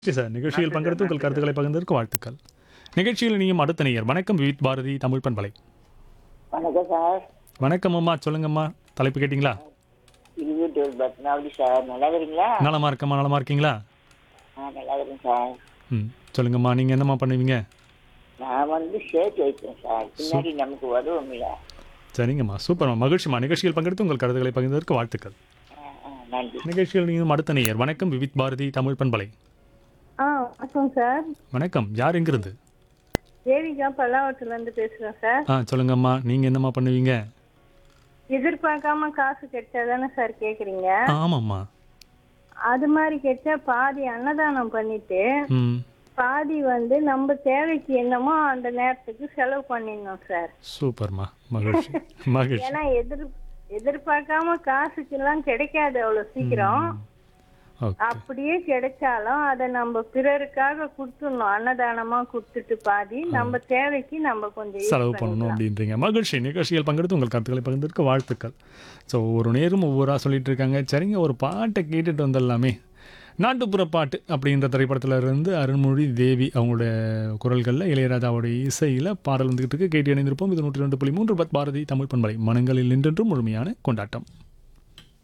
சரி சார். நிகழ்ச்சியில் நன்றி சார், பங்கெடுத்து உங்கள் நன்றி சார். கருத்துக்களை பகிர்ந்ததற்கு வாழ்த்துக்கள். நிகழ்ச்சியில் இனியும் அடுத்த நேயர். வணக்கம் விவித் பாரதி தமிழ் பண்பலை. வணக்கம் சார். வணக்கம் அம்மா, சொல்லுங்கம்மா. தலைப்பு கேட்டிங்களா? YouTube Padmavathi sir. நல்லா இருக்கிறீங்களா? நலமா இருக்கம்மா, நலமா இருக்கீங்களா? நல்லா இருக்கிறேன் சார். சொல்லுங்கம்மா, நீங்கள் என்னம்மா பண்ணுவீங்க? நான் சேர்த்து வைப்பேன் சார். பின்னாடி நமக்கு உதவும் இல்லை. சரிங்கம்மா, சூப்பர்மா, மகிழ்ச்சிம்மா. நிகழ்ச்சியில் பங்கெடுத்து உங்கள் கருத்துக்களை பகிர்ந்ததற்கு வாழ்த்துக்கள். நன்றி. நிகழ்ச்சியில் இனியும் அடுத்த நேயர். வணக்கம் விவித் பாரதி தமிழ் பண்பலை. வணக்கம் சார். வணக்கம், யார் எங்கிருந்து? தேவிகா பல்லாவரத்துலேருந்து பேசுகிறேன் சார். சொல்லுங்கம்மா, நீங்கள் என்னம்மா பண்ணுவீங்க? எதிர்பார்க்காம காசு கிடைச்சா தானே சார் கேட்குறீங்க? ஆமாம்மா. அது மாதிரி கிடைச்சா பாதி அன்னதானம் பண்ணிட்டு ம் பாதி நம்ம தேவைக்கு என்னமோ அந்த நேரத்துக்கு செலவு பண்ணிடணும் சார். சூப்பர்மா, மகிழ்ச்சி மகிழ்ச்சி. ஏன்னா எதிர்பார்க்காம காசுக்கெல்லாம் கிடைக்காது அவ்வளோ சீக்கிரம். ஓகே, அப்படியே கிடைச்சாலும் அதை நம்ம பிறருக்காக கொடுத்துடணும். அன்னதானமா கொடுத்துட்டு பாதி நம்ம தேவைக்கு நம்ம கொஞ்சம் use செலவு பண்ணணும் பண்ணிக்கலாம். அப்படின்றீங்க. மகிழ்ச்சி. நிகழ்ச்சியில் பங்கெடுத்து உங்கள் கருத்துக்களை பகிர்ந்ததற்கு வாழ்த்துக்கள். ஸோ ஒரு நேரம் ஒவ்வொருவராக சொல்லிட்டு இருக்காங்க. சரிங்க, ஒரு பாட்டை கேட்டுட்டு வந்துடலாமே. நாட்டுப்புற பாட்டு அப்படின்ற திரைப்படத்தில் இருந்து அருண்மொழி தேவி அவங்களுடைய குரல்களில் இளையராஜாவுடைய இசையில் பாடல் வந்துகிட்டு இருக்கு. கேட்டு இணைந்திருப்போம். இது 102.3 பாரதி தமிழ் பண்பலை. மனங்களில் நின்றென்றும் முழுமையான கொண்டாட்டம்.